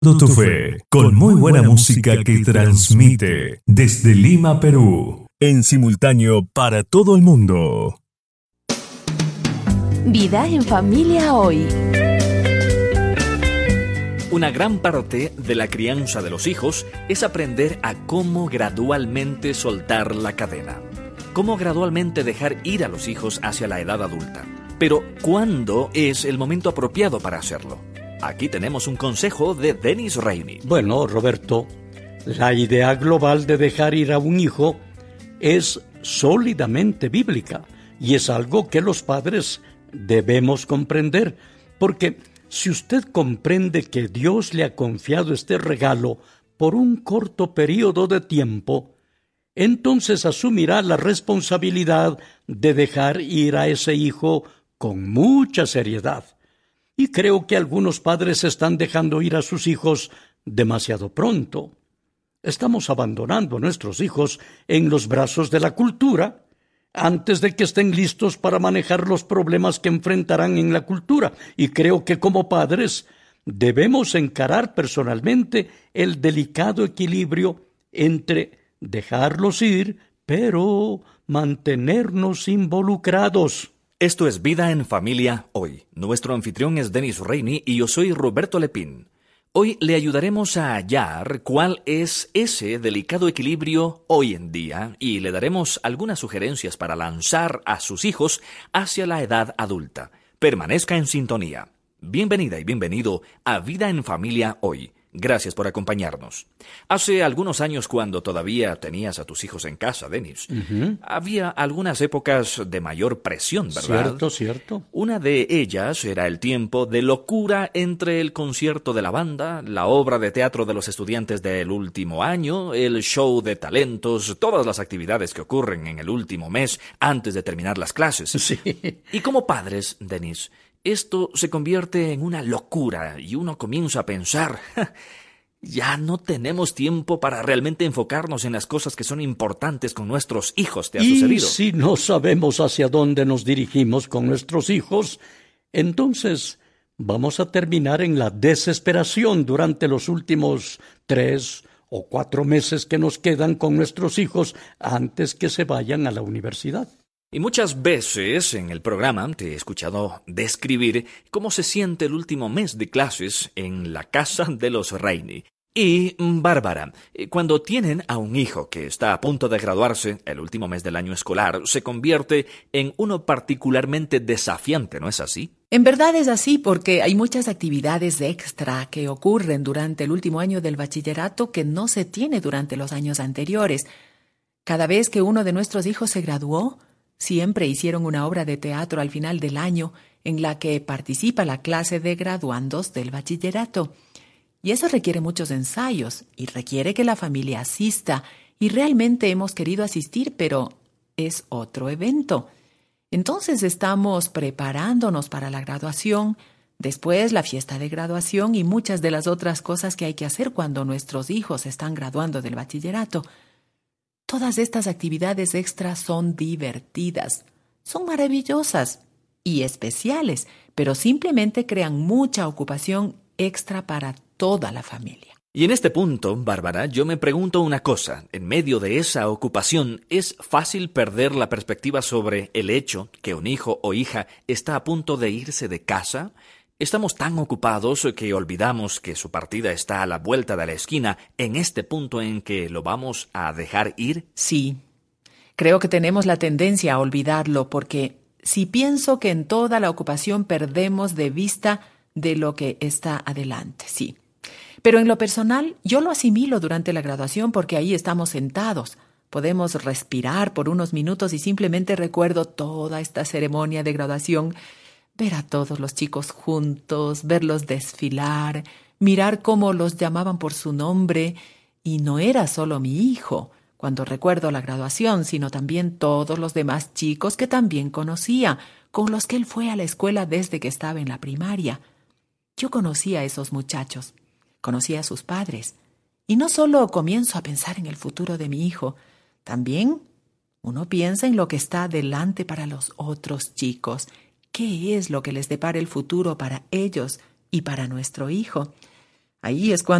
Tu fe, con muy buena música que transmite desde Lima, Perú, en simultáneo para todo el mundo. Vida en familia hoy. Una gran parte de la crianza de los hijos es aprender a cómo gradualmente soltar la cadena. Cómo gradualmente dejar ir a los hijos hacia la edad adulta. Pero, ¿cuándo es el momento apropiado para hacerlo? Aquí tenemos un consejo de Dennis Rainey. Bueno, Roberto, la idea global de dejar ir a un hijo es sólidamente bíblica y es algo que los padres debemos comprender, porque si usted comprende que Dios le ha confiado este regalo por un corto periodo de tiempo, entonces asumirá la responsabilidad de dejar ir a ese hijo con mucha seriedad. Y creo que algunos padres están dejando ir a sus hijos demasiado pronto. Estamos abandonando a nuestros hijos en los brazos de la cultura antes de que estén listos para manejar los problemas que enfrentarán en la cultura. Y creo que como padres debemos encarar personalmente el delicado equilibrio entre dejarlos ir, pero mantenernos involucrados. Esto es Vida en Familia Hoy. Nuestro anfitrión es Dennis Rainey y yo soy Roberto Lepín. Hoy le ayudaremos a hallar cuál es ese delicado equilibrio hoy en día y le daremos algunas sugerencias para lanzar a sus hijos hacia la edad adulta. Permanezca en sintonía. Bienvenida y bienvenido a Vida en Familia Hoy. Gracias por acompañarnos. Hace algunos años, cuando todavía tenías a tus hijos en casa, Dennis, había algunas épocas de mayor presión, ¿verdad? Cierto. Una de ellas era el tiempo de locura entre el concierto de la banda, la obra de teatro de los estudiantes del último año, el show de talentos, todas las actividades que ocurren en el último mes antes de terminar las clases. Sí. Y como padres, Dennis, esto se convierte en una locura y uno comienza a pensar, ya no tenemos tiempo para realmente enfocarnos en las cosas que son importantes con nuestros hijos. ¿Te ha sucedido? Y si no sabemos hacia dónde nos dirigimos con nuestros hijos, entonces vamos a terminar en la desesperación durante los últimos 3 o 4 meses que nos quedan con nuestros hijos antes que se vayan a la universidad. Y muchas veces en el programa te he escuchado describir cómo se siente el último mes de clases en la casa de los Rainey. Y, Bárbara, cuando tienen a un hijo que está a punto de graduarse, el último mes del año escolar se convierte en uno particularmente desafiante, ¿no es así? En verdad es así, porque hay muchas actividades extra que ocurren durante el último año del bachillerato que no se tiene durante los años anteriores. Cada vez que uno de nuestros hijos se graduó, siempre hicieron una obra de teatro al final del año en la que participa la clase de graduandos del bachillerato. Y eso requiere muchos ensayos y requiere que la familia asista. Y realmente hemos querido asistir, pero es otro evento. Entonces estamos preparándonos para la graduación, después la fiesta de graduación y muchas de las otras cosas que hay que hacer cuando nuestros hijos están graduando del bachillerato. Todas estas actividades extras son divertidas, son maravillosas y especiales, pero simplemente crean mucha ocupación extra para toda la familia. Y en este punto, Bárbara, yo me pregunto una cosa. En medio de esa ocupación, ¿es fácil perder la perspectiva sobre el hecho que un hijo o hija está a punto de irse de casa? ¿Estamos tan ocupados que olvidamos que su partida está a la vuelta de la esquina en este punto en que lo vamos a dejar ir? Sí, creo que tenemos la tendencia a olvidarlo porque si pienso que en toda la ocupación perdemos de vista de lo que está adelante, sí. Pero en lo personal, yo lo asimilo durante la graduación porque ahí estamos sentados. Podemos respirar por unos minutos y simplemente recuerdo toda esta ceremonia de graduación. Ver a todos los chicos juntos, verlos desfilar, mirar cómo los llamaban por su nombre. Y no era solo mi hijo, cuando recuerdo la graduación, sino también todos los demás chicos que también conocía, con los que él fue a la escuela desde que estaba en la primaria. Yo conocía a esos muchachos, conocía a sus padres. Y no solo comienzo a pensar en el futuro de mi hijo, también uno piensa en lo que está adelante para los otros chicos. ¿Qué es lo que les depara el futuro para ellos y para nuestro hijo? Ahí es cuando